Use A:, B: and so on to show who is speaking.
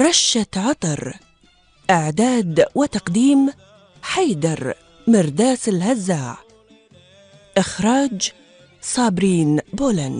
A: رشة عطر. إعداد وتقديم حيدر مرداس الهزاع. إخراج صابرين بولند.